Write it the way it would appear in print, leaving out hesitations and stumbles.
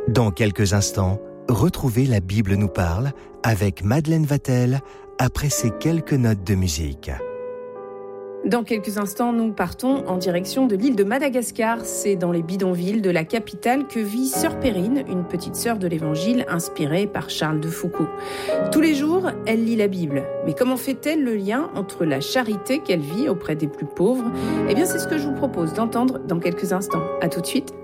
Dans quelques instants, retrouvez La Bible nous parle avec Madeleine Vatel après ces quelques notes de musique. Dans quelques instants, nous partons en direction de l'île de Madagascar. C'est dans les bidonvilles de la capitale que vit Sœur Perrine, une petite sœur de l'Évangile inspirée par Charles de Foucault. Tous les jours, elle lit la Bible. Mais comment fait-elle le lien entre la charité qu'elle vit auprès des plus pauvres ? Eh bien, c'est ce que je vous propose d'entendre dans quelques instants. À tout de suite.